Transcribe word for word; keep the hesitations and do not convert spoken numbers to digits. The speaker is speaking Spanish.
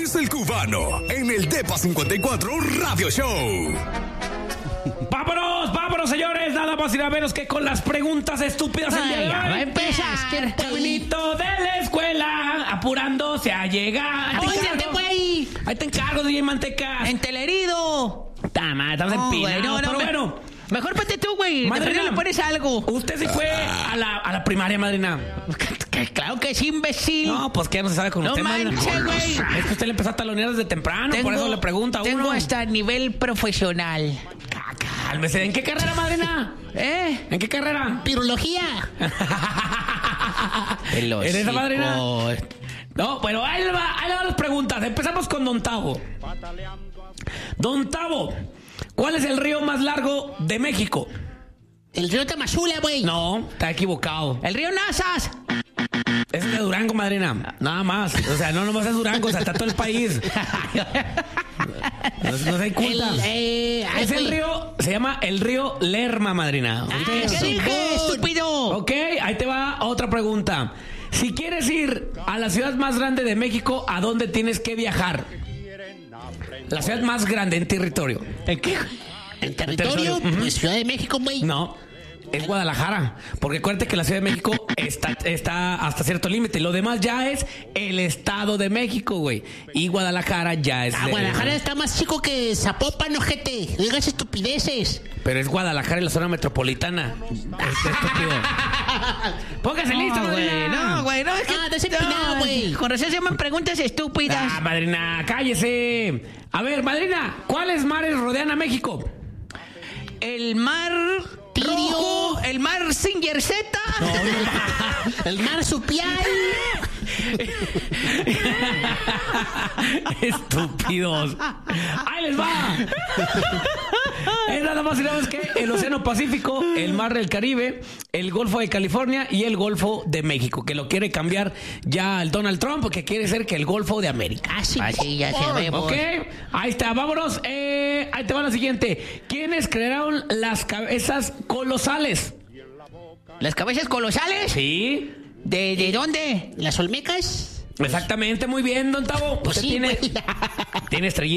Luis el Cubano en el Depa cincuenta y cuatro Radio Show. ¡Vámonos, vámonos, señores! Nada más y nada menos que con las preguntas estúpidas el día de hoy. va a empezar. El caminito de la escuela, apurándose a llegar. Ahí te encargo. encargo, güey. Ahí te encargo, D J Mantecas. En Teleherido. Tama, estamos No, en güey, pina. no, no, pero me- bueno, Mejor vete tú, güey. De Madrina. perdido le pones algo. usted sí fue a la, a la primaria, madrina. Que claro que sí, imbécil. No, pues que no se sabe con No usted, madrina. manches, güey. Es que usted le empezó a talonear desde temprano, por eso le pregunta a uno. Tengo hasta nivel profesional. Cálmese, ¿en qué carrera, madrina? ¿Eh? ¿En qué carrera? Pirología. ¿En esa madrina? No, bueno, ahí le va, ahí le van las preguntas. Empezamos con Don Tavo. Don Tavo, ¿cuál es el río más largo de México? El río Tamazula, güey. No, está equivocado. El río Nazas. Es de Durango, madrina. Nada más. O sea, no nomás es Durango, o sea, está todo el país. No, no se inculta. El, eh, ay, Es el güey. río, se llama el río Lerma, madrina. Ah, Usted- ¿qué dije, estúpido? Ok, ahí te va otra pregunta. Si quieres ir a la ciudad más grande de México, ¿a dónde tienes que viajar? La ciudad más grande en territorio. ¿En qué? ¿En territorio? Territorio, ujú. Pues Ciudad de México, güey. No, es Guadalajara. Porque acuérdate que la Ciudad de México está, está hasta cierto límite. Lo demás ya es el Estado de México, güey. Y Guadalajara ya es... Ah, de- Guadalajara está más chico que Zapopan, ojete. No digas estupideces. Pero es Guadalajara en la zona metropolitana. Este estúpido. Póngase listo, No, güey. madrina. No, güey. No, es que... Ah, estás empinado, güey. Con razón se llaman preguntas estúpidas. Ah, madrina, cállese. A ver, madrina, ¿cuáles mares rodean a México? El mar... Tirio. Rojo, el mar Singer Z. El marsupial. Estúpidos. Ahí les va. Es nada más y nada más que el Océano Pacífico, el Mar del Caribe, el Golfo de California y el Golfo de México, que lo quiere cambiar ya el Donald Trump, que quiere ser que el Golfo de América. Así. Así ya sabemos. Ok, ahí está, vámonos. Eh, ahí te va la siguiente. ¿Quiénes crearon las cabezas colosales? ¿Las cabezas colosales? Sí, ¿De, de dónde? Las olmecas. exactamente, muy bien, don Tavo. Pues Usted sí, tiene, güey. tiene estrellita.